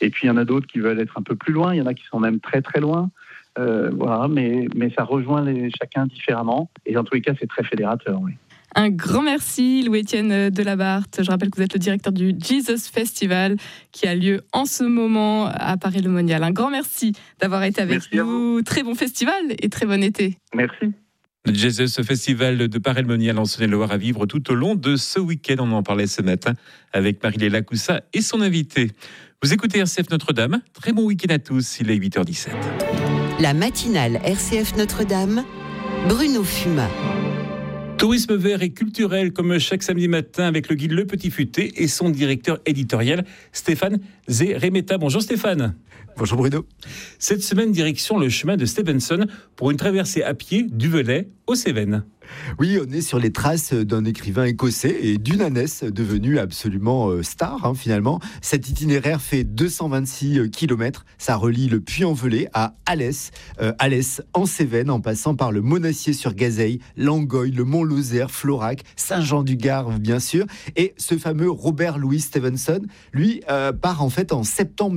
Et puis il y en a d'autres qui veulent être un peu plus loin, il y en a qui sont même très très loin. Voilà, mais ça rejoint chacun différemment. Et dans tous les cas, c'est très fédérateur, oui. Un grand merci Louis-Étienne Delabarthe. Je rappelle que vous êtes le directeur du Jesus Festival qui a lieu en ce moment à Paray-le-Monial. Un grand merci d'avoir été avec nous. Très bon festival et très bon été. Merci. Le Jesus Festival de Paray-le-Monial en Saône-et-Loire à vivre tout au long de ce week-end. On en parlait ce matin avec Marie-Léla Coussa et son invité. Vous écoutez RCF Notre-Dame. Très bon week-end à tous. Il est 8h17. La matinale RCF Notre-Dame, Bruno Fumat. Tourisme vert et culturel comme chaque samedi matin avec le guide Le Petit Futé et son directeur éditorial Stéphane Zeremeta. Bonjour Stéphane. Bonjour Bruno. Cette semaine, direction le chemin de Stevenson pour une traversée à pied du Velay aux Cévennes. Oui, on est sur les traces d'un écrivain écossais et d'une ânesse devenue absolument star finalement. Cet itinéraire fait 226 km. Ça relie le Puy-en-Velay à Alès en Cévennes, en passant par le Monastier-sur-Gazeille, Langoy, le Mont-Lozère, Florac, Saint-Jean-du-Gard bien sûr. Et ce fameux Robert Louis Stevenson, lui, part en fait en septembre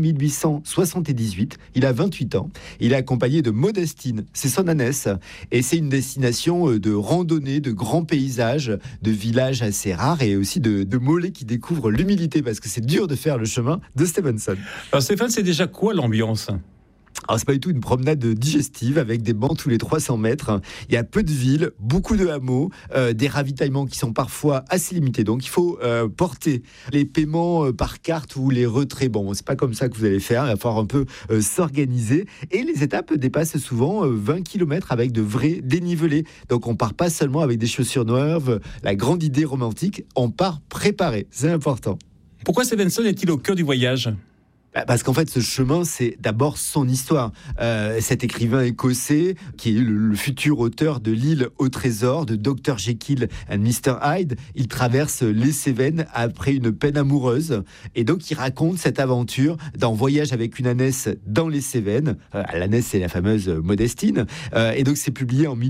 1878. Il a 28 ans. Il est accompagné de Modestine, c'est son ânesse. Et c'est une destination de randonnée, de grands paysages, de villages assez rares et aussi de mollets qui découvrent l'humilité parce que c'est dur de faire le chemin de Stevenson. Alors Stéphane, c'est déjà quoi l'ambiance ? Alors c'est pas du tout une promenade digestive avec des bancs tous les 300 mètres. Il y a peu de villes, beaucoup de hameaux, des ravitaillements qui sont parfois assez limités. Donc il faut porter les paiements par carte ou les retraits. Bon, c'est pas comme ça que vous allez faire. Il va falloir un peu s'organiser. Et les étapes dépassent souvent 20 km avec de vrais dénivelés. Donc on part pas seulement avec des chaussures neuves. La grande idée romantique, on part préparé. C'est important. Pourquoi Stevenson est-il au cœur du voyage ? Parce qu'en fait, ce chemin, c'est d'abord son histoire. Cet écrivain écossais, qui est le futur auteur de L'île au trésor, de Dr Jekyll and Mr Hyde, il traverse les Cévennes après une peine amoureuse. Et donc, il raconte cette aventure d'un voyage avec une ânesse dans les Cévennes. L'ânesse, c'est la fameuse Modestine. Et donc, c'est publié en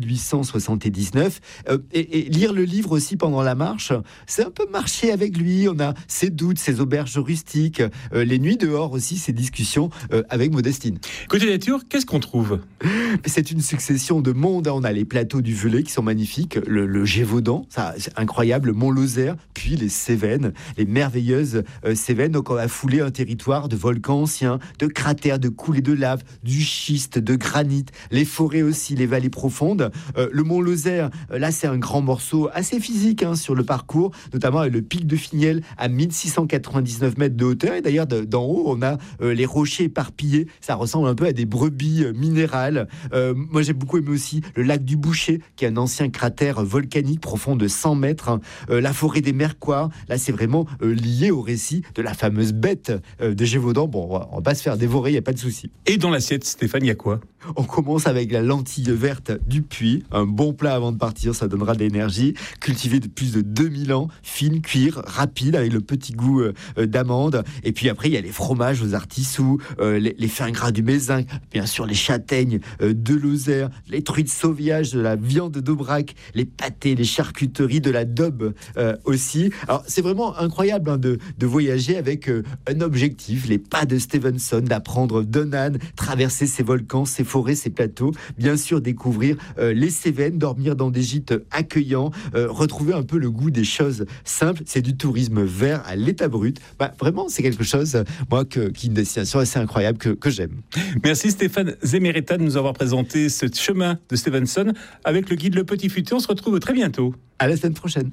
1879. Et lire le livre aussi pendant la marche, c'est un peu marcher avec lui. On a ses doutes, ses auberges rustiques, les nuits dehors aussi, ces discussions avec Modestine. Côté nature, qu'est-ce qu'on trouve ? C'est une succession de mondes. On a les plateaux du Velay qui sont magnifiques, le Gévaudan, ça, c'est incroyable, le Mont-Lozère, puis les Cévennes, les merveilleuses Cévennes. Donc on a foulé un territoire de volcans anciens, de cratères, de coulées de lave, du schiste, de granit, les forêts aussi, les vallées profondes. Le Mont-Lozère, là c'est un grand morceau assez physique sur le parcours, notamment avec le pic de Finiel à 1699 mètres de hauteur. Et d'ailleurs d'en haut, on a les rochers éparpillés, ça ressemble un peu à des brebis minérales. Moi j'ai beaucoup aimé aussi le lac du Boucher, qui est un ancien cratère volcanique profond de 100 mètres. La forêt des Mercoirs, là c'est vraiment lié au récit de la fameuse bête de Gévaudan. Bon, on va pas se faire dévorer, il n'y a pas de souci. Et dans l'assiette, Stéphane, il y a quoi ? On commence avec la lentille verte du Puy, un bon plat avant de partir, ça donnera de l'énergie. Cultivé de plus de 2000 ans, fine, cuire, rapide, avec le petit goût d'amande. Et puis après, il y a les fromages aux artisous, les fins gras du Mézenc, bien sûr les châtaignes de Lozère, les truites sauvages, de la viande d'Aubrac, les pâtés, les charcuteries, de la daube aussi. Alors c'est vraiment incroyable de voyager avec un objectif, les pas de Stevenson, d'apprendre d'un âne, traverser ces volcans, ces forêts, ces plateaux, bien sûr découvrir les Cévennes, dormir dans des gîtes accueillants, retrouver un peu le goût des choses simples. C'est du tourisme vert à l'état brut. Vraiment, c'est quelque chose, moi, qui est une destination assez incroyable que j'aime. Merci Stéphane Zeremeta de nous avoir présenté ce chemin de Stevenson avec le guide Le Petit Futé. On se retrouve très bientôt. À la semaine prochaine.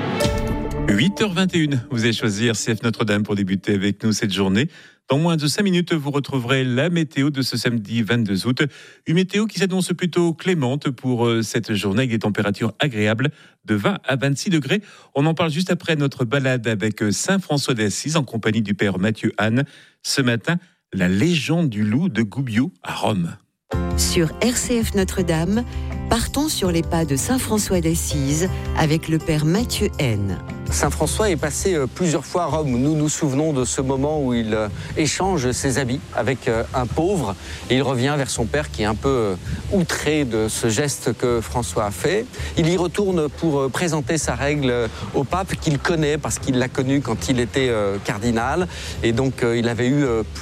8h21, vous allez choisir RCF Notre-Dame pour débuter avec nous cette journée. Dans moins de 5 minutes, vous retrouverez la météo de ce samedi 22 août. Une météo qui s'annonce plutôt clémente pour cette journée avec des températures agréables de 20 à 26 degrés. On en parle juste après notre balade avec Saint François d'Assise en compagnie du père Mathieu Anne. Ce matin, la légende du loup de Gubbio à Rome. Sur RCF Notre-Dame, partons sur les pas de Saint François d'Assise avec le père Mathieu N. Saint François est passé plusieurs fois à Rome. Nous nous souvenons de ce moment où il échange ses habits avec un pauvre et il revient vers son père qui est un peu outré de ce geste que François a fait. Il y retourne pour présenter sa règle au pape qu'il connaît parce qu'il l'a connu quand il était cardinal et donc il avait eu